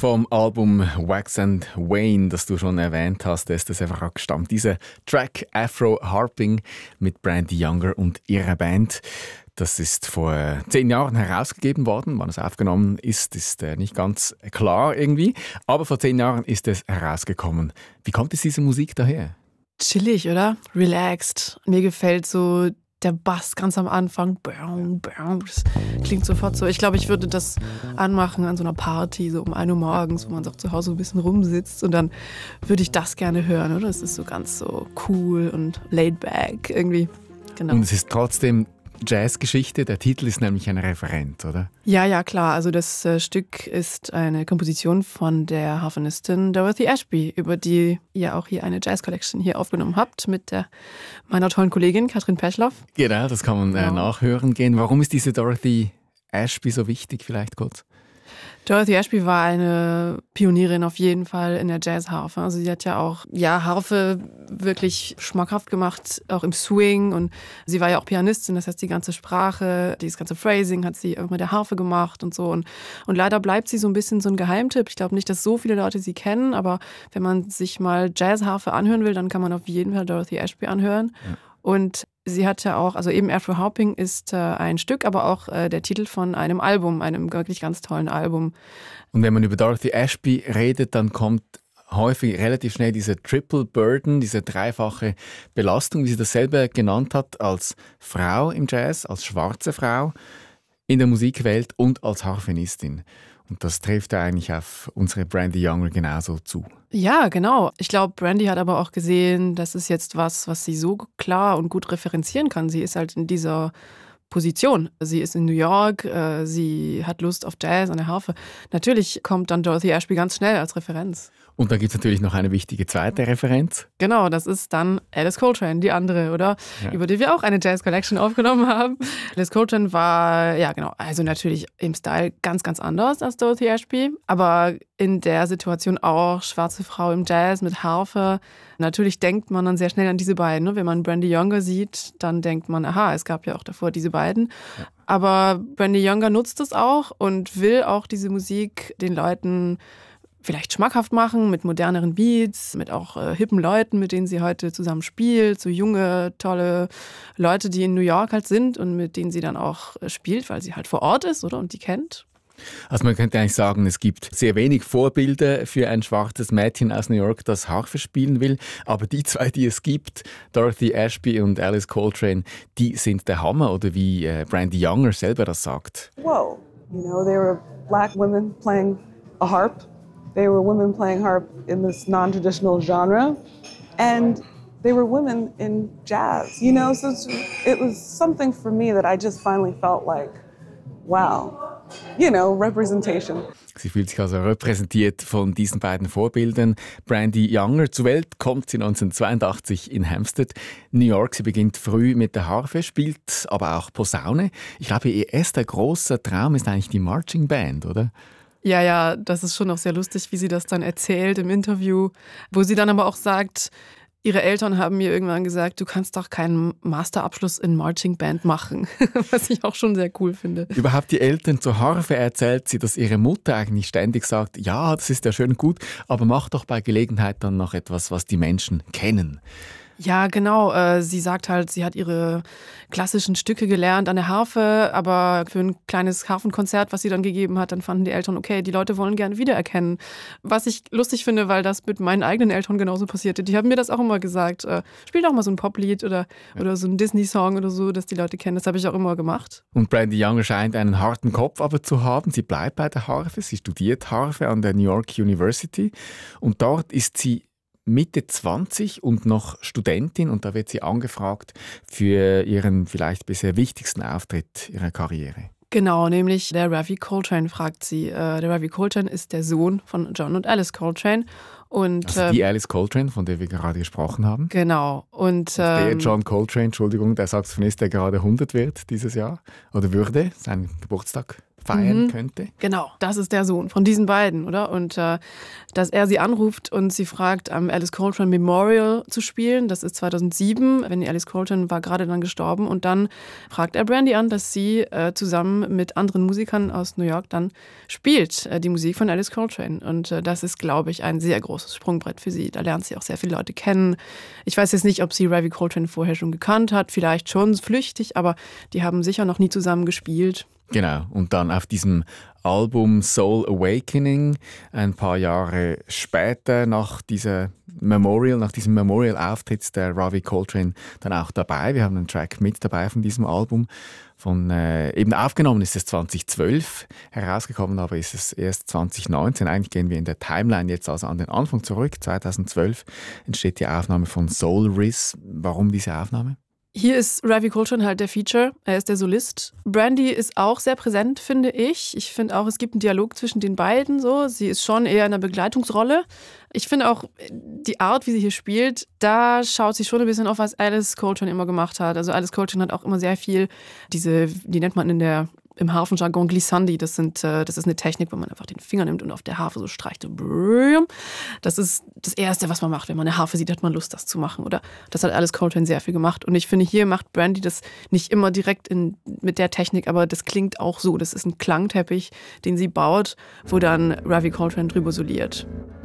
Vom Album Wax and Wayne, das du schon erwähnt hast, ist das einfach gestammt. Dieser Track Afro Harping mit Brandy Younger und ihrer Band. Das ist vor 10 Jahren herausgegeben worden. Wann es aufgenommen ist nicht ganz klar irgendwie. Aber vor 10 Jahren ist es herausgekommen. Wie kommt es diese Musik daher? Chillig, oder? Relaxed. Mir gefällt so der Bass ganz am Anfang. Das klingt sofort so. Ich glaube, ich würde das anmachen an so einer Party, so um 1 Uhr morgens, wo man so zu Hause ein bisschen rumsitzt. Und dann würde ich das gerne hören, oder? Es ist so ganz so cool und laid back irgendwie. Genau. Und es ist trotzdem Jazzgeschichte. Der Titel ist nämlich ein Referent, oder? Ja, klar. Also das Stück ist eine Komposition von der Harfenistin Dorothy Ashby, über die ihr auch hier eine Jazz Collection hier aufgenommen habt mit meiner tollen Kollegin Katrin Peschloff. Genau, das kann man nachhören gehen. Warum ist diese Dorothy Ashby so wichtig, vielleicht kurz? Dorothy Ashby war eine Pionierin auf jeden Fall in der Jazzharfe. Also sie hat ja auch Harfe wirklich schmackhaft gemacht, auch im Swing. Und sie war ja auch Pianistin, das heißt die ganze Sprache, dieses ganze Phrasing hat sie auch mit der Harfe gemacht und so. Und leider bleibt sie so ein bisschen so ein Geheimtipp. Ich glaube nicht, dass so viele Leute sie kennen, aber wenn man sich mal Jazzharfe anhören will, dann kann man auf jeden Fall Dorothy Ashby anhören. Ja. Und sie hatte auch, also eben Afro Harping ist ein Stück, aber auch der Titel von einem Album, einem wirklich ganz tollen Album. Und wenn man über Dorothy Ashby redet, dann kommt häufig relativ schnell diese Triple Burden, diese dreifache Belastung, wie sie das selber genannt hat, als Frau im Jazz, als schwarze Frau in der Musikwelt und als Harfenistin. Und das trifft ja eigentlich auf unsere Brandy Younger genauso zu. Ja, genau. Ich glaube, Brandy hat aber auch gesehen, das ist jetzt was sie so klar und gut referenzieren kann. Sie ist halt in dieser Position. Sie ist in New York, sie hat Lust auf Jazz, an der Harfe. Natürlich kommt dann Dorothy Ashby ganz schnell als Referenz. Und dann gibt es natürlich noch eine wichtige zweite Referenz. Genau, das ist dann Alice Coltrane, die andere, oder? Ja. Über die wir auch eine Jazz Collection aufgenommen haben. Alice Coltrane war, ja genau, also natürlich im Style ganz, ganz anders als Dorothy Ashby, aber in der Situation auch schwarze Frau im Jazz mit Harfe. Natürlich denkt man dann sehr schnell an diese beiden. Ne? Wenn man Brandy Younger sieht, dann denkt man, aha, es gab ja auch davor diese beiden. Ja. Aber Brandy Younger nutzt es auch und will auch diese Musik den Leuten vielleicht schmackhaft machen mit moderneren Beats, mit auch hippen Leuten, mit denen sie heute zusammen spielt, so junge, tolle Leute, die in New York halt sind und mit denen sie dann auch spielt, weil sie halt vor Ort ist, oder? Und die kennt. Also man könnte eigentlich sagen, es gibt sehr wenig Vorbilder für ein schwarzes Mädchen aus New York, das Harfe spielen will. Aber die zwei, die es gibt, Dorothy Ashby und Alice Coltrane, die sind der Hammer. Oder wie Brandy Younger selber das sagt. Whoa, they were black women playing a harp. They were women playing harp in this non-traditional genre. And they were women in jazz, So it was something for me that I just finally felt like, wow. Representation. Sie fühlt sich also repräsentiert von diesen beiden Vorbildern. Brandy Younger, zur Welt kommt sie 1982 in Hampstead, New York. Sie beginnt früh mit der Harfe, spielt aber auch Posaune. Ich glaube, ihr erster großer Traum ist eigentlich die Marching Band, oder? Ja, das ist schon auch sehr lustig, wie sie das dann erzählt im Interview, wo sie dann aber auch sagt, ihre Eltern haben mir irgendwann gesagt, du kannst doch keinen Masterabschluss in Marching Band machen, was ich auch schon sehr cool finde. Überhaupt die Eltern zur Harfe erzählt sie, dass ihre Mutter eigentlich ständig sagt, ja, das ist ja schön und gut, aber mach doch bei Gelegenheit dann noch etwas, was die Menschen kennen. Ja, genau. Sie sagt halt, sie hat ihre klassischen Stücke gelernt an der Harfe, aber für ein kleines Harfenkonzert, was sie dann gegeben hat, dann fanden die Eltern, okay, die Leute wollen gerne wiedererkennen. Was ich lustig finde, weil das mit meinen eigenen Eltern genauso passierte. Die haben mir das auch immer gesagt, spiel doch mal so ein Poplied oder so ein Disney-Song oder so, dass die Leute kennen. Das habe ich auch immer gemacht. Und Brandy Younger scheint einen harten Kopf aber zu haben. Sie bleibt bei der Harfe, sie studiert Harfe an der New York University und dort ist sie Mitte 20 und noch Studentin und da wird sie angefragt für ihren vielleicht bisher wichtigsten Auftritt ihrer Karriere. Genau, nämlich der Ravi Coltrane fragt sie. Der Ravi Coltrane ist der Sohn von John und Alice Coltrane. Und, also die Alice Coltrane, von der wir gerade gesprochen haben. Genau. Und der John Coltrane, Entschuldigung, der Saxophonist, der gerade 100 wird dieses Jahr oder würde, sein Geburtstag. feiern könnte. Genau, das ist der Sohn von diesen beiden, oder? Und dass er sie anruft und sie fragt, am Alice Coltrane Memorial zu spielen, das ist 2007, wenn die Alice Coltrane war gerade dann gestorben, und dann fragt er Brandy an, dass sie zusammen mit anderen Musikern aus New York dann spielt, die Musik von Alice Coltrane. Und das ist, glaube ich, ein sehr großes Sprungbrett für sie. Da lernt sie auch sehr viele Leute kennen. Ich weiß jetzt nicht, ob sie Ravi Coltrane vorher schon gekannt hat, vielleicht schon flüchtig, aber die haben sicher noch nie zusammen gespielt. Genau, und dann auf diesem Album Soul Awakening, ein paar Jahre später, nach diesem Memorial-Auftritt, ist der Ravi Coltrane dann auch dabei. Wir haben einen Track mit dabei von diesem Album. Eben aufgenommen ist es 2012, herausgekommen aber ist es erst 2019. Eigentlich gehen wir in der Timeline jetzt also an den Anfang zurück. 2012 entsteht die Aufnahme von Soul Riz. Warum diese Aufnahme? Hier ist Ravi Coltrane halt der Feature, er ist der Solist. Brandy ist auch sehr präsent, finde ich. Ich finde auch, es gibt einen Dialog zwischen den beiden. So. Sie ist schon eher in einer Begleitungsrolle. Ich finde auch, die Art, wie sie hier spielt, da schaut sie schon ein bisschen auf, was Alice Coltrane immer gemacht hat. Also Alice Coltrane hat auch immer sehr viel, die nennt man im Harfenjargon Glissandi. Das ist eine Technik, wo man einfach den Finger nimmt und auf der Harfe so streicht. Das ist das Erste, was man macht. Wenn man eine Harfe sieht, hat man Lust, das zu machen. Oder das hat Alice Coltrane sehr viel gemacht. Und ich finde, hier macht Brandy das nicht immer direkt mit der Technik, aber das klingt auch so. Das ist ein Klangteppich, den sie baut, wo dann Ravi Coltrane drüber soliert.